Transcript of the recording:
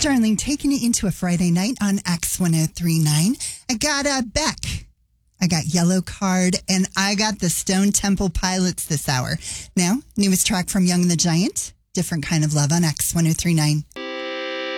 Darlene, taking you into a Friday night on X1039. I got Beck. I got Yellow Card, and I got the Stone Temple Pilots this hour. Now, newest track from Young and the Giant, Different Kind of Love on X1039.